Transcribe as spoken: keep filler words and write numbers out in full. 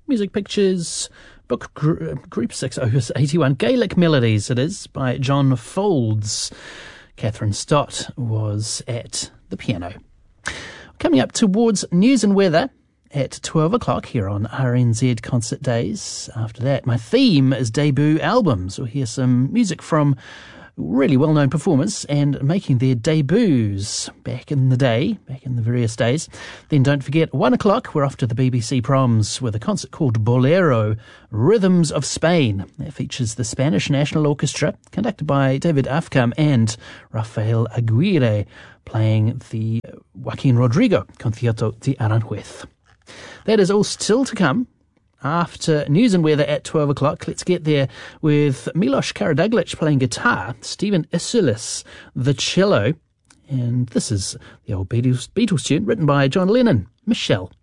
Music Pictures, book gr- Group six, Opus eighty-one, Gaelic Melodies it is, by John Folds. Catherine Stott was at the piano. Coming up towards news and weather at twelve o'clock here on R N Z Concert Days. After that, my theme is debut albums. We'll hear some music from really well-known performers and making their debuts back in the day, back in the various days. Then don't forget, one o'clock, we're off to the B B C Proms with a concert called Bolero, Rhythms of Spain. That features the Spanish National Orchestra, conducted by David Afkam and Rafael Aguirre, playing the Joaquin Rodrigo Concierto de Aranjuez. That is all still to come after news and weather at twelve o'clock. Let's get there with Milos Karaduglic playing guitar, Stephen Isserlis the cello, and this is the old Beatles, Beatles tune written by John Lennon, Michelle.